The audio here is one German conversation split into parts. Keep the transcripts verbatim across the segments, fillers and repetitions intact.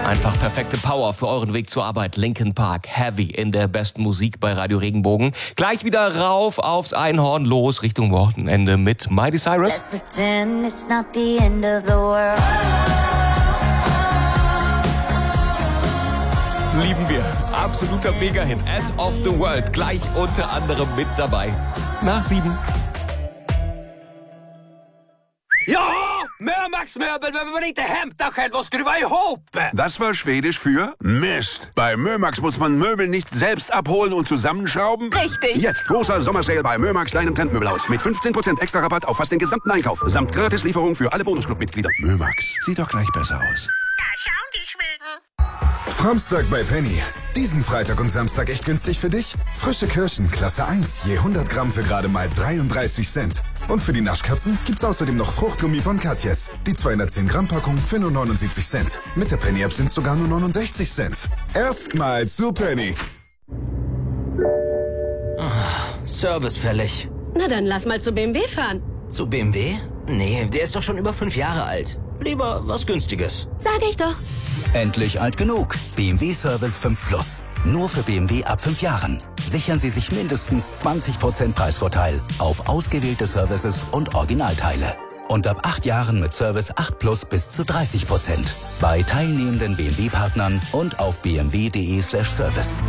Einfach perfekte Power für euren Weg zur Arbeit. Linkin Park, Heavy in der besten Musik bei Radio Regenbogen. Gleich wieder rauf aufs Einhorn, los Richtung Wochenende mit Miley Cyrus. Let's pretend it's not the end of the world. Lieben wir. Absoluter Mega-Hit. End of the World. Gleich unter anderem mit dabei. Nach sieben. Ja! Mömax-möbel behöver man inte hämta själv och skruva ihop! Das war Schwedisch für Mist. Bei Mömax muss man Möbel nicht selbst abholen und zusammenschrauben. Richtig. Jetzt großer Sommersale bei Mömax, deinem Trendmöbelhaus. Mit fünfzehn Prozent extra Rabatt auf fast den gesamten Einkauf. Samt Gratislieferung für alle Bonusclub-Mitglieder. Mömax, sieht doch gleich besser aus. Da schauen die Schweden. Samstag bei Penny. Diesen Freitag und Samstag echt günstig für dich? Frische Kirschen, Klasse eins, je hundert Gramm für gerade mal dreiunddreißig Cent. Und für die Naschkatzen gibt's außerdem noch Fruchtgummi von Katjes. Die zweihundertzehn Gramm Packung für nur neunundsiebzig Cent. Mit der Penny-App sind's sogar nur neunundsechzig Cent. Erstmal zu Penny. Oh, Service fällig. Na dann lass mal zu B M W fahren. Zu B M W? Nee, der ist doch schon über fünf Jahre alt. Lieber was Günstiges. Sag ich doch. Endlich alt genug. B M W Service fünf Plus. Nur für B M W ab fünf Jahren. Sichern Sie sich mindestens zwanzig Prozent Preisvorteil auf ausgewählte Services und Originalteile. Und ab acht Jahren mit Service acht Plus bis zu dreißig Prozent. Bei teilnehmenden B M W-Partnern und auf b m w punkt d e slash service.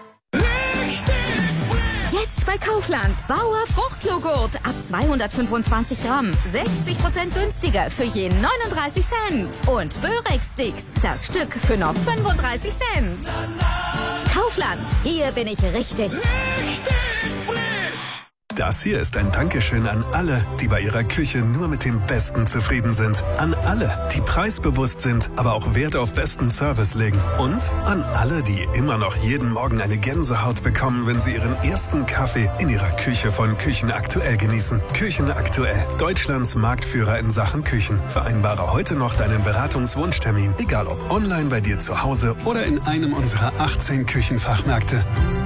Jetzt bei Kaufland. Bauer Fruchtjoghurt ab zweihundertfünfundzwanzig Gramm. sechzig Prozent günstiger für je neununddreißig Cent. Und Börek-Sticks, das Stück für nur fünfunddreißig Cent. Kaufland, hier bin ich richtig. Richtig frisch. Das hier ist ein Dankeschön an alle, die bei ihrer Küche nur mit dem Besten zufrieden sind. An alle, die preisbewusst sind, aber auch Wert auf besten Service legen. Und an alle, die immer noch jeden Morgen eine Gänsehaut bekommen, wenn sie ihren ersten Kaffee in ihrer Küche von Küchen Aktuell genießen. Küchen Aktuell, Deutschlands Marktführer in Sachen Küchen. Vereinbare heute noch deinen Beratungswunschtermin, egal ob online bei dir zu Hause oder in einem unserer achtzehn Küchenfachmärkte.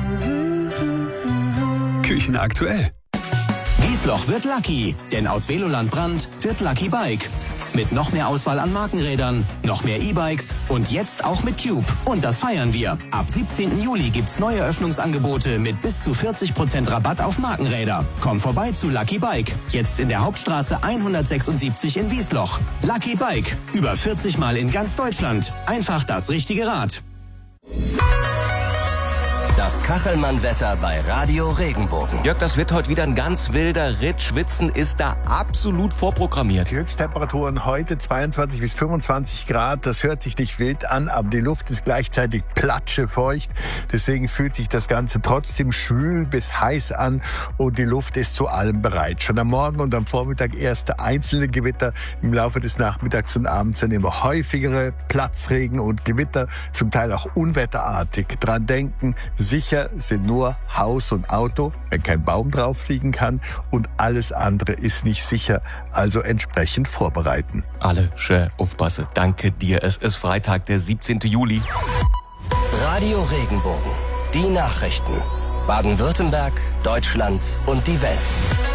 Küchen Aktuell. Wiesloch wird Lucky, denn aus Veloland Brand wird Lucky Bike. Mit noch mehr Auswahl an Markenrädern, noch mehr E-Bikes und jetzt auch mit Cube. Und das feiern wir. Ab siebzehnten Juli gibt's neue Öffnungsangebote mit bis zu vierzig Prozent Rabatt auf Markenräder. Komm vorbei zu Lucky Bike. Jetzt in der Hauptstraße hundertsechsundsiebzig in Wiesloch. Lucky Bike. Über vierzig Mal in ganz Deutschland. Einfach das richtige Rad. Das Kachelmann-Wetter bei Radio Regenbogen. Jörg, das wird heute wieder ein ganz wilder Ritt. Schwitzen ist da absolut vorprogrammiert. Die Höchsttemperaturen heute zweiundzwanzig bis fünfundzwanzig Grad. Das hört sich nicht wild an, aber die Luft ist gleichzeitig platschefeucht. Deswegen fühlt sich das Ganze trotzdem schwül bis heiß an und die Luft ist zu allem bereit. Schon am Morgen und am Vormittag erste einzelne Gewitter. Im Laufe des Nachmittags und Abends dann immer häufigere Platzregen und Gewitter, zum Teil auch unwetterartig. Dran denken, sicher sind nur Haus und Auto, wenn kein Baum drauf liegen kann, und alles andere ist nicht sicher, also entsprechend vorbereiten. Alle schön aufpassen. Danke dir. Es ist Freitag, der siebzehnten Juli. Radio Regenbogen. Die Nachrichten. Baden-Württemberg, Deutschland und die Welt.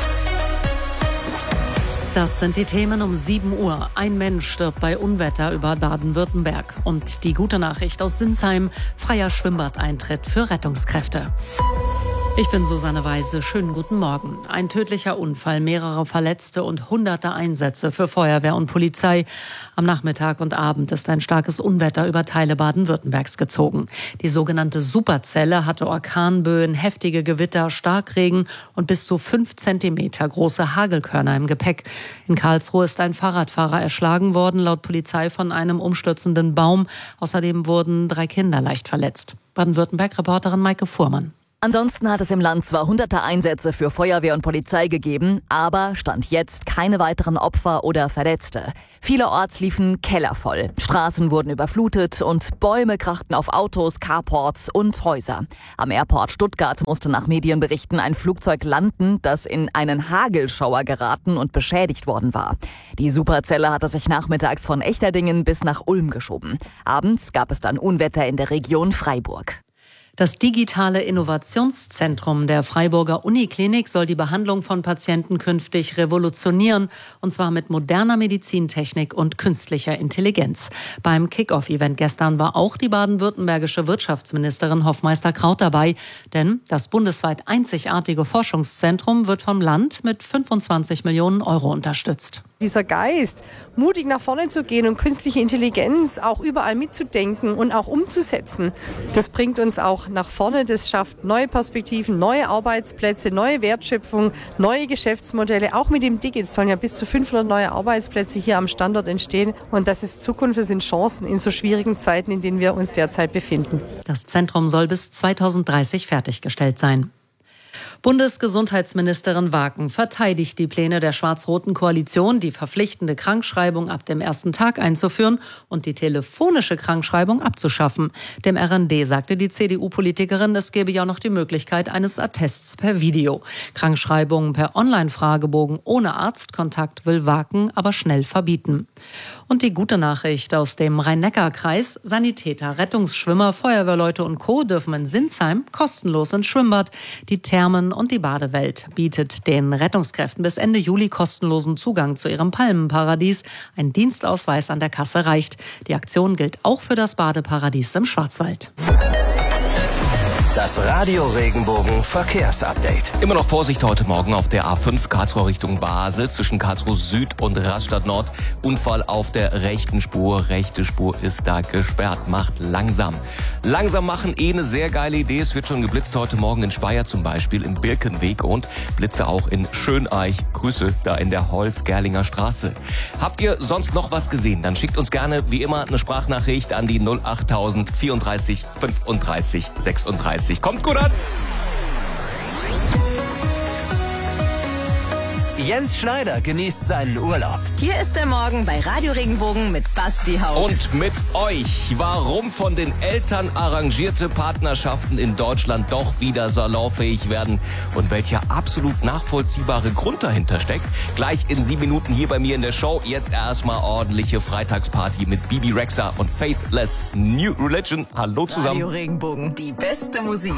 Das sind die Themen um sieben Uhr. Ein Mensch stirbt bei Unwetter über Baden-Württemberg. Und die gute Nachricht aus Sinsheim: freier Schwimmbadeintritt für Rettungskräfte. Ich bin Susanne Weise. Schönen guten Morgen. Ein tödlicher Unfall, mehrere Verletzte und hunderte Einsätze für Feuerwehr und Polizei. Am Nachmittag und Abend ist ein starkes Unwetter über Teile Baden-Württembergs gezogen. Die sogenannte Superzelle hatte Orkanböen, heftige Gewitter, Starkregen und bis zu fünf Zentimeter große Hagelkörner im Gepäck. In Karlsruhe ist ein Fahrradfahrer erschlagen worden, laut Polizei von einem umstürzenden Baum. Außerdem wurden drei Kinder leicht verletzt. Baden-Württemberg-Reporterin Maike Fuhrmann. Ansonsten hat es im Land zwar hunderte Einsätze für Feuerwehr und Polizei gegeben, aber Stand jetzt keine weiteren Opfer oder Verletzte. Vielerorts liefen Keller voll, Straßen wurden überflutet und Bäume krachten auf Autos, Carports und Häuser. Am Airport Stuttgart musste nach Medienberichten ein Flugzeug landen, das in einen Hagelschauer geraten und beschädigt worden war. Die Superzelle hatte sich nachmittags von Echterdingen bis nach Ulm geschoben. Abends gab es dann Unwetter in der Region Freiburg. Das digitale Innovationszentrum der Freiburger Uniklinik soll die Behandlung von Patienten künftig revolutionieren, und zwar mit moderner Medizintechnik und künstlicher Intelligenz. Beim Kick-Off-Event gestern war auch die baden-württembergische Wirtschaftsministerin Hofmeister-Kraut dabei, denn das bundesweit einzigartige Forschungszentrum wird vom Land mit fünfundzwanzig Millionen Euro unterstützt. Dieser Geist, mutig nach vorne zu gehen und künstliche Intelligenz auch überall mitzudenken und auch umzusetzen, das bringt uns auch nach vorne. Das schafft neue Perspektiven, neue Arbeitsplätze, neue Wertschöpfung, neue Geschäftsmodelle. Auch mit dem Digit sollen ja bis zu fünfhundert neue Arbeitsplätze hier am Standort entstehen. Und das ist Zukunft, das sind Chancen in so schwierigen Zeiten, in denen wir uns derzeit befinden. Das Zentrum soll bis zweitausenddreißig fertiggestellt sein. Bundesgesundheitsministerin Waken verteidigt die Pläne der schwarz-roten Koalition, die verpflichtende Krankschreibung ab dem ersten Tag einzuführen und die telefonische Krankschreibung abzuschaffen. Dem R N D sagte die C D U-Politikerin, es gebe ja noch die Möglichkeit eines Attests per Video. Krankschreibungen per Online-Fragebogen ohne Arztkontakt will Waken aber schnell verbieten. Und die gute Nachricht aus dem Rhein-Neckar-Kreis: Sanitäter, Rettungsschwimmer, Feuerwehrleute und Co. dürfen in Sinsheim kostenlos ins Schwimmbad. Die Thermen und die Badewelt bietet den Rettungskräften bis Ende Juli kostenlosen Zugang zu ihrem Palmenparadies. Ein Dienstausweis an der Kasse reicht. Die Aktion gilt auch für das Badeparadies im Schwarzwald. Das Radio Regenbogen Verkehrsupdate. Immer noch Vorsicht heute Morgen auf der A fünf Karlsruhe Richtung Basel zwischen Karlsruhe Süd und Rastatt Nord. Unfall auf der rechten Spur. Rechte Spur ist da gesperrt. Macht langsam. Langsam machen, eh eine sehr geile Idee. Es wird schon geblitzt heute Morgen in Speyer zum Beispiel im Birkenweg und Blitze auch in Schöneich. Grüße da in der Holz-Gerlinger Straße. Habt ihr sonst noch was gesehen? Dann schickt uns gerne wie immer eine Sprachnachricht an die null achttausend vierunddreißig fünfunddreißig sechsunddreißig. Kommt gut an! Jens Schneider genießt seinen Urlaub. Hier ist der Morgen bei Radio Regenbogen mit Basti Haupt. Und mit euch. Warum von den Eltern arrangierte Partnerschaften in Deutschland doch wieder salonfähig werden und welcher absolut nachvollziehbare Grund dahinter steckt. Gleich in sieben Minuten hier bei mir in der Show. Jetzt erstmal ordentliche Freitagsparty mit Bibi Rexha und Faithless New Religion. Hallo zusammen. Radio Regenbogen, die beste Musik.